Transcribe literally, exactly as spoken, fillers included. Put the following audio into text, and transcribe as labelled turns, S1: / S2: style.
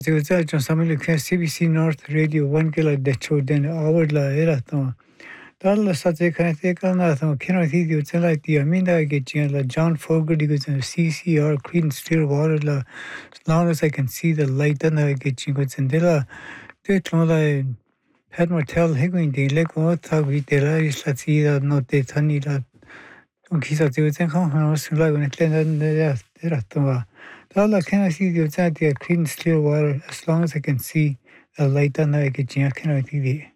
S1: Zewza John Samuel Khan C B C North Radio one kila decho den hour la era to. Dalla sate kan te kana to kino thi di tsela ti aminda ge chin la John Fogerty goes in C C R clean still water la as long as I can see the light and I get chin goes in dela te tlola had motel higuin de le ko ta vi dela is la ti da no te thani la kisa te zen kan han was la when it era era to. All I can see the clean still water as long as I can see the light and I get chin I cannot see